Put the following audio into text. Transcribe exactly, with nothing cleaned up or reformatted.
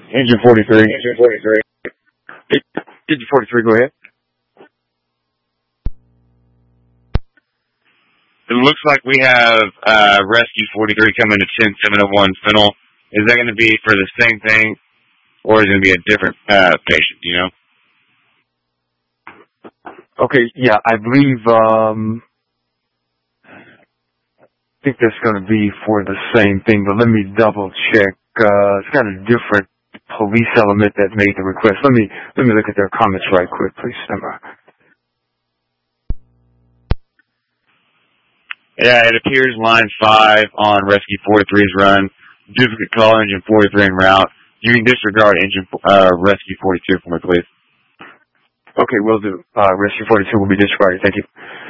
Engine forty-three. Engine forty-three. Engine forty-three, go ahead. It looks like we have uh, Rescue forty-three coming to ten seven oh one Fennel. Is that going to be for the same thing, or is it going to be a different uh, patient, you know? Okay, yeah, I believe, um, I think that's going to be for the same thing, but let me double check. Uh, it's got a different police element that made the request. Let me, let me look at their comments right quick, please. Stand by. Yeah, it appears line five on Rescue forty-three's run. Duplicate call engine forty-three en route. You can disregard engine uh, Rescue forty-two for me, please. Okay, will do. Uh, Rescue forty-two will be disregarded. Thank you.